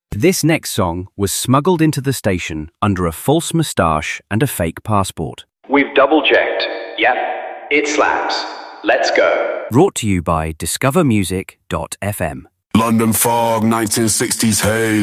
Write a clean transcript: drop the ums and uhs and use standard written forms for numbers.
This next song was smuggled into the station under a false moustache and a fake passport. We've double-checked. Yep, it slaps. Let's go. Brought to you by discovermusic.fm. London fog, 1960s haze.